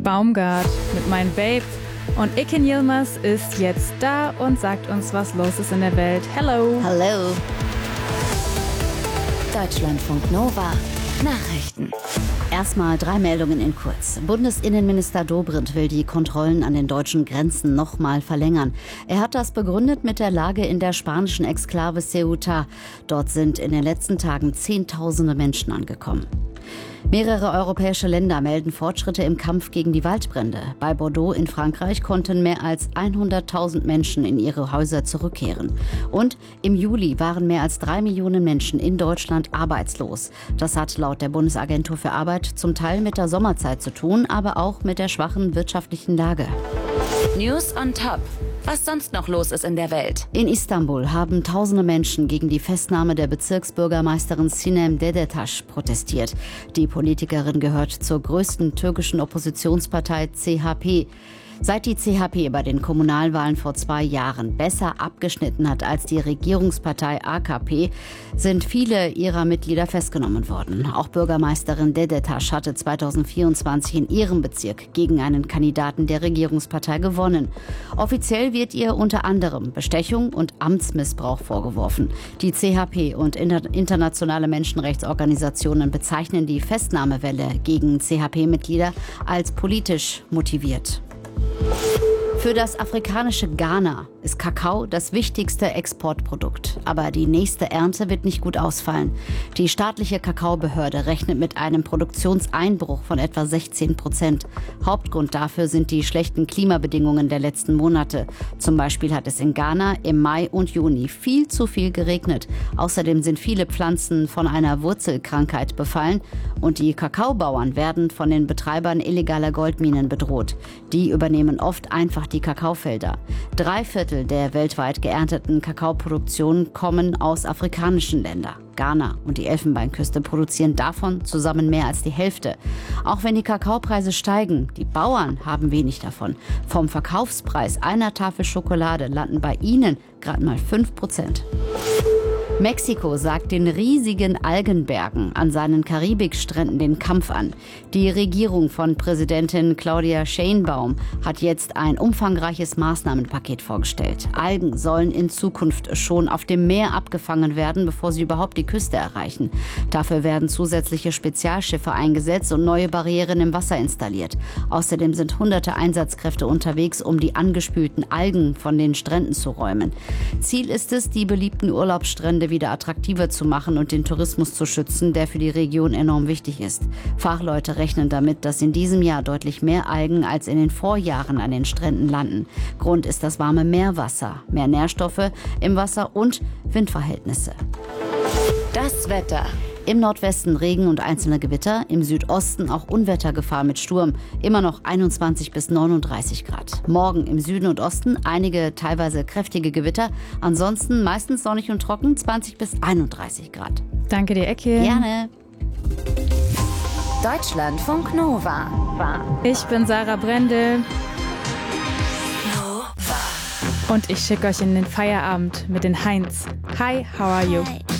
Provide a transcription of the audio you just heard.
Baumgart mit meinem Babe. Und Iken Yilmaz ist jetzt da und sagt uns, was los ist in der Welt. Hello. Hallo. Deutschlandfunk Nova. Nachrichten. Erstmal 3 Meldungen in kurz. Bundesinnenminister Dobrindt will die Kontrollen an den deutschen Grenzen nochmal verlängern. Er hat das begründet mit der Lage in der spanischen Exklave Ceuta. Dort sind in den letzten Tagen Zehntausende Menschen angekommen. Mehrere europäische Länder melden Fortschritte im Kampf gegen die Waldbrände. Bei Bordeaux in Frankreich konnten mehr als 100.000 Menschen in ihre Häuser zurückkehren. Und im Juli waren mehr als 3 Millionen Menschen in Deutschland arbeitslos. Das hat laut der Bundesagentur für Arbeit zum Teil mit der Sommerzeit zu tun, aber auch mit der schwachen wirtschaftlichen Lage. News on top. Was sonst noch los ist in der Welt. In Istanbul haben tausende Menschen gegen die Festnahme der Bezirksbürgermeisterin Sinem Dedetas protestiert. Die Politikerin gehört zur größten türkischen Oppositionspartei CHP. Seit die CHP bei den Kommunalwahlen vor 2 Jahren besser abgeschnitten hat als die Regierungspartei AKP, sind viele ihrer Mitglieder festgenommen worden. Auch Bürgermeisterin Dedetas hatte 2024 in ihrem Bezirk gegen einen Kandidaten der Regierungspartei gewonnen. Offiziell wird ihr unter anderem Bestechung und Amtsmissbrauch vorgeworfen. Die CHP und internationale Menschenrechtsorganisationen bezeichnen die Festnahmewelle gegen CHP-Mitglieder als politisch motiviert. Für das afrikanische Ghana ist Kakao das wichtigste Exportprodukt. Aber die nächste Ernte wird nicht gut ausfallen. Die staatliche Kakaobehörde rechnet mit einem Produktionseinbruch von etwa 16%. Hauptgrund dafür sind die schlechten Klimabedingungen der letzten Monate. Zum Beispiel hat es in Ghana im Mai und Juni viel zu viel geregnet. Außerdem sind viele Pflanzen von einer Wurzelkrankheit befallen. Und die Kakaobauern werden von den Betreibern illegaler Goldminen bedroht. Die übernehmen oft einfach die Kakaofelder. 3/4 der weltweit geernteten Kakaoproduktion kommen aus afrikanischen Ländern. Ghana und die Elfenbeinküste produzieren davon zusammen mehr als die Hälfte. Auch wenn die Kakaopreise steigen, die Bauern haben wenig davon. Vom Verkaufspreis einer Tafel Schokolade landen bei ihnen gerade mal 5%. Mexiko sagt den riesigen Algenbergen an seinen Karibikstränden den Kampf an. Die Regierung von Präsidentin Claudia Sheinbaum hat jetzt ein umfangreiches Maßnahmenpaket vorgestellt. Algen sollen in Zukunft schon auf dem Meer abgefangen werden, bevor sie überhaupt die Küste erreichen. Dafür werden zusätzliche Spezialschiffe eingesetzt und neue Barrieren im Wasser installiert. Außerdem sind hunderte Einsatzkräfte unterwegs, um die angespülten Algen von den Stränden zu räumen. Ziel ist es, die beliebten Urlaubsstrände wieder attraktiver zu machen und den Tourismus zu schützen, der für die Region enorm wichtig ist. Fachleute rechnen damit, dass in diesem Jahr deutlich mehr Algen als in den Vorjahren an den Stränden landen. Grund ist das warme Meerwasser, mehr Nährstoffe im Wasser und Windverhältnisse. Das Wetter. Im Nordwesten Regen und einzelne Gewitter, im Südosten auch Unwettergefahr mit Sturm, immer noch 21 bis 39 Grad. Morgen im Süden und Osten einige teilweise kräftige Gewitter, ansonsten meistens sonnig und trocken, 20 bis 31 Grad. Danke dir, Ecke. Gerne. Deutschlandfunk Nova. Ich bin Sarah Brendel. Nova. Und ich schicke euch in den Feierabend mit den Heinz. Hi, how are you? Hi.